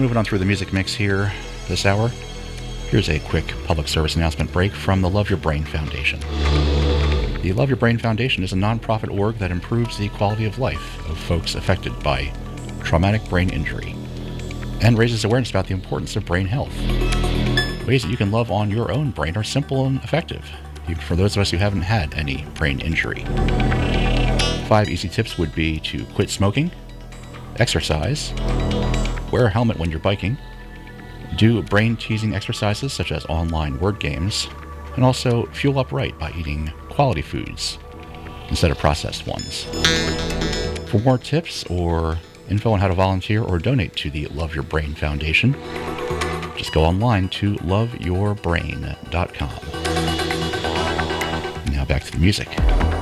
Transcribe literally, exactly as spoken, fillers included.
moving on through the music mix here this hour. Here's a quick public service announcement break from the Love Your Brain Foundation. The Love Your Brain Foundation is a nonprofit org that improves the quality of life of folks affected by traumatic brain injury and raises awareness about the importance of brain health. Ways that you can love on your own brain are simple and effective, even for those of us who haven't had any brain injury. Five easy tips would be to quit smoking, exercise, wear a helmet when you're biking, do brain-teasing exercises such as online word games, and also fuel up right by eating quality foods instead of processed ones. For more tips or info on how to volunteer or donate to the Love Your Brain Foundation, just go online to love your brain dot com. Now back to the music.